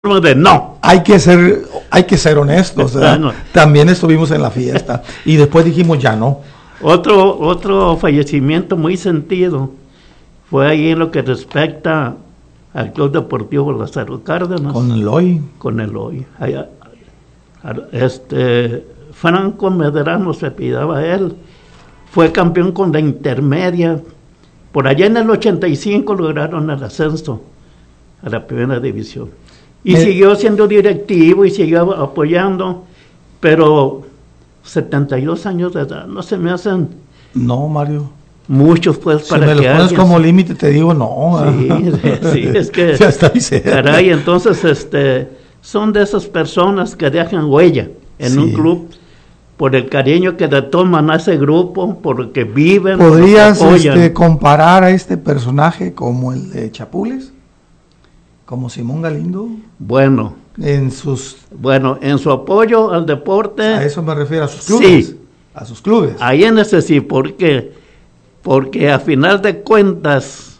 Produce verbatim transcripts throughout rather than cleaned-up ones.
de no. Hay que ser, hay que ser honestos, ¿verdad? No. También estuvimos en la fiesta y después dijimos ya no. Otro, otro fallecimiento muy sentido fue ahí en lo que respecta al Club Deportivo Lázaro Cárdenas. Con Eloy. Con Eloy. Allá, este, Franco Medrano se apellidaba él. Fue campeón con la Intermedia. Por allá en el ochenta y cinco lograron el ascenso a la primera división. Y Me... siguió siendo directivo y siguió apoyando, pero setenta y dos años de edad no se me hacen... No, Mario. Muchos, pues, si para me que lo pones alguien... como límite, te digo no. Sí, sí, es que... ya está ahí cerca. Caray, entonces, este, son de esas personas que dejan huella en sí. un club por el cariño que le toman a ese grupo, porque viven... ¿Podrías este, comparar a este personaje como el de Chapules? ¿Como Simón Galindo? Bueno... En sus... Bueno, en su apoyo al deporte... A eso me refiero, a sus clubes. Sí. A sus clubes. Ahí en ese sí, ¿por qué? Porque a final de cuentas,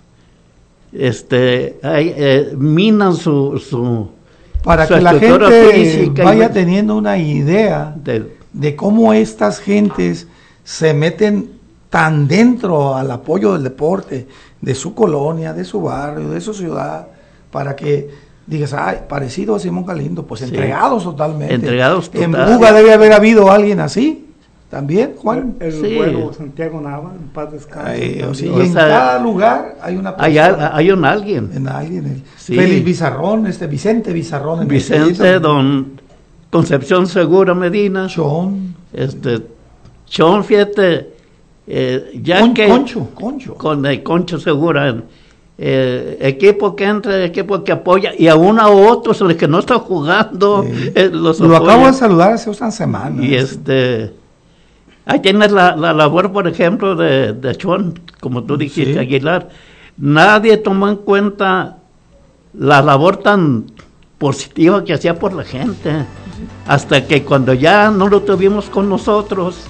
este, hay, eh, minan su, su para su que la gente vaya y, teniendo una idea de, de cómo estas gentes se meten tan dentro al apoyo del deporte, de su colonia, de su barrio, de su ciudad, para que digas, ay, parecido a Simón Galindo, pues sí. entregados totalmente. Entregados totalmente. En Buga debe haber habido alguien así. También, Juan. El, el sí. Bueno, Santiago Nava, en paz descanse. O sea, y en sea, cada lugar hay una persona. Hay, hay un alguien. En alguien. El, sí. Félix Bizarrón, este Vicente Bizarrón. En Vicente, don Concepción Segura Medina. Chon. Este, Chon, fíjate, eh, ya Con, que... Concho, Concho. Con el Concho Segura, eh, equipo que entra, equipo que apoya, y a uno a otros, los que no están jugando, sí. eh, los Lo apoya. acabo de saludar hace unas semanas. Y este... Ahí tienes la, la labor, por ejemplo, de, de Chon, como tú dijiste, sí. Aguilar. Nadie tomó en cuenta la labor tan positiva que hacía por la gente. Sí. Hasta que cuando ya no lo tuvimos con nosotros,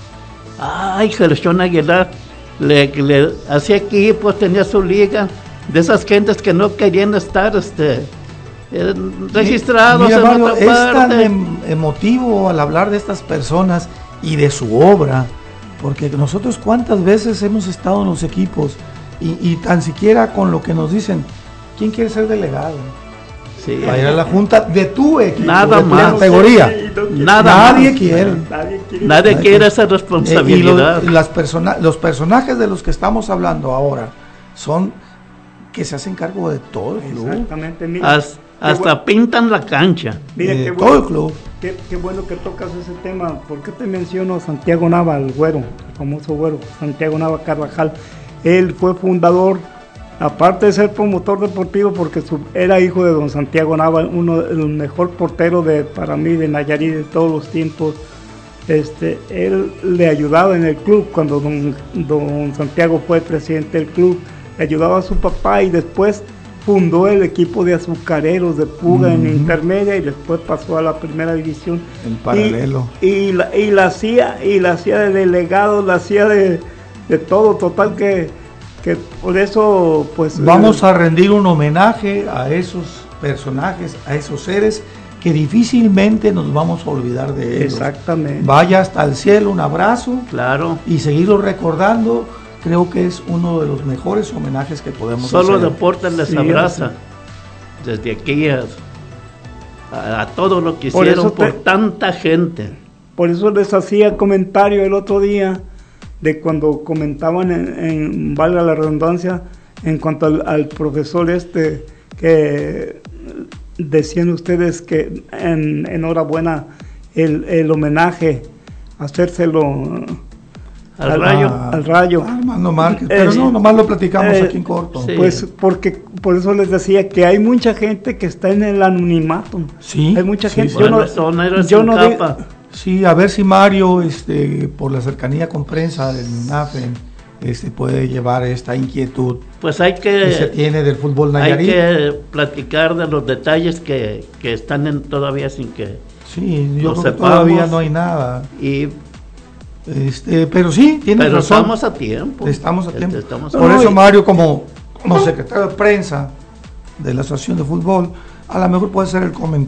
ay, Gershon Aguilar le, le hacía equipos, tenía su liga, de esas gentes que no querían estar este, eh, registrados Mira, en Mario, otra es parte. tan em, emotivo al hablar de estas personas y de su obra, porque nosotros cuántas veces hemos estado en los equipos y, y tan siquiera con lo que nos dicen, ¿quién quiere ser delegado? Sí. Para ir a la junta de tu equipo, nada de tu más. categoría. Nada nadie más. quiere. Nadie quiere, nadie quiere esa responsabilidad. Eh, y los, las persona, los personajes de los que estamos hablando ahora son que se hacen cargo de todo el club. Exactamente. Mira, As, hasta bueno. pintan la cancha. Mira, eh, qué todo bueno, el club. Qué, qué bueno que tocas ese tema. ¿Por qué te menciono a Santiago Nava, el güero, el famoso güero, Santiago Nava Carvajal? Él fue fundador, aparte de ser promotor deportivo, porque su, era hijo de don Santiago Nava, uno el mejor portero de para mí de Nayarit de todos los tiempos. Este, él le ayudaba en el club cuando don, don Santiago fue presidente del club, le ayudaba a su papá y después fundó el equipo de azucareros de Puga uh-huh. en intermedia y después pasó a la primera división. En paralelo. Y, y, la, y la hacía, y la hacía de delegado, la hacía de, de todo, total que, que por eso pues... Vamos eh, a rendir un homenaje a esos personajes, a esos seres que difícilmente nos vamos a olvidar de ellos. Exactamente. Vaya hasta el cielo, un abrazo. Claro. Y seguirlos recordando. Creo que es uno de los mejores homenajes que podemos Solo hacer. Solo Deportes les sí, abraza. Sí. Desde aquí a, a, a todo lo que por hicieron por te, tanta gente. Por eso les hacía comentario el otro día de cuando comentaban en, en valga la redundancia, en cuanto al, al profesor este que decían ustedes que en, enhorabuena el, el homenaje, hacérselo Al, al rayo, ah, al rayo. Armando Márquez, pero eh, no, nomás lo platicamos eh, aquí en corto. Sí. Pues porque por eso les decía que hay mucha gente que está en el anonimato. Sí. Hay mucha sí, gente. Sí. Yo no, no, yo no digo, sí, a ver si Mario, este, por la cercanía con prensa del NAFEN, este, puede llevar esta inquietud. Pues hay que, que se tiene del fútbol nayarit. Hay que platicar de los detalles que, que están en, todavía sin que. Sí, yo creo que todavía no hay nada. Y Este, pero sí, tienes pero razón. estamos a tiempo. Estamos a tiempo. Estamos a Por tiempo. eso, Mario, como, como secretario de prensa de la Asociación de Fútbol, a lo mejor puede ser el comentario.